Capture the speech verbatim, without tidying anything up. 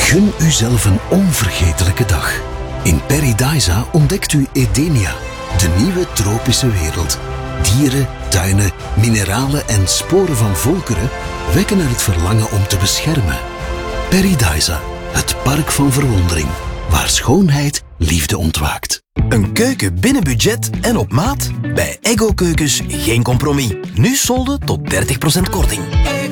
Gun uzelf een onvergetelijke dag. In Paradisa ontdekt u Edenia, de nieuwe tropische wereld. Dieren, tuinen, mineralen en sporen van volkeren wekken er het verlangen om te beschermen. Paradisa, het park van verwondering, waar schoonheid liefde ontwaakt. Een keuken binnen budget en op maat? Bij Eggo Keukens geen compromis. Nu solden tot dertig procent korting.